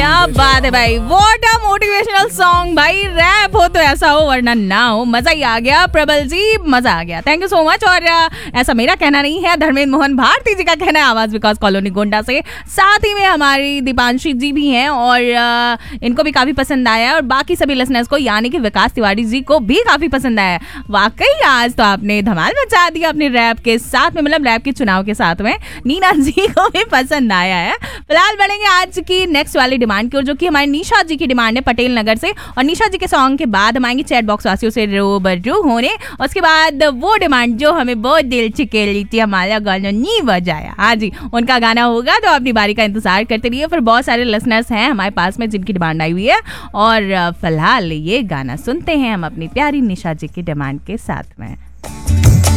क्या बात है भाई, व्हाट अ मोटिवेशनल सॉन्ग भाई। रैप हो तो ऐसा हो वरना ना हो, मजा ही आ गया प्रबल जी, मजा आ गया। Thank you so much. और ऐसा मेरा कहना नहीं है, धर्मेंद्र मोहन भारती जी का कहना है आवाज विकास कॉलोनी गोंडा से। साथ ही में हमारी दीपांशी जी भी हैं और इनको भी काफी पसंद आया है और बाकी सभी लिसनर्स को यानी कि विकास तिवारी जी को भी काफी पसंद आया। वाकई आज तो आपने धमाल मचा दिया अपने रैप के साथ में, मतलब रैप के चुनाव के साथ में। नीना जी को भी पसंद आया है। फिलहाल बढ़ेंगे आज की नेक्स्ट वाली डिमांड की ओर, जो कि हमारी निशा जी की डिमांड है पटेल नगर से। और निशा जी के सॉन्ग के बाद हम आएंगे चैट बॉक्स वासियों से रूबरू होने। उसके बाद वो डिमांड जो हमें बहुत दिल चिकेली थी, हमारा गाना नहीं बजाया, हाँ जी, उनका गाना होगा, तो अपनी बारी का इंतजार करते रहिए। फिर बहुत सारे लिसनर्स हैं हमारे पास में जिनकी डिमांड आई हुई है और फिलहाल ये गाना सुनते हैं हम अपनी प्यारी निशा जी की डिमांड के साथ में।